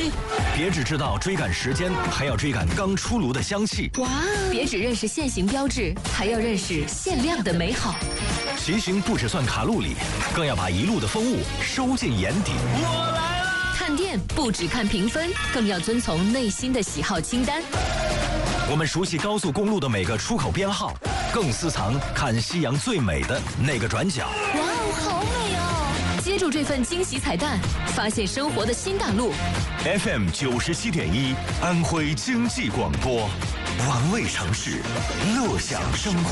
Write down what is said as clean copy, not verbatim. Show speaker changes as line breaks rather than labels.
别只知道追赶时间，还要追赶刚出炉的香气。
哇！别只认识限行标志，还要认识限量的美好。
骑行不只算卡路里，更要把一路的风物收进眼底。
我来了！
看店不只看评分，更要遵从内心的喜好清单。
我们熟悉高速公路的每个出口编号，更私藏看夕阳最美的那个转角。
哇哦，好美哦！接住这份惊喜彩蛋，发现生活的新大陆。
FM 97.1，安徽经济广播，玩味城市，乐享生活。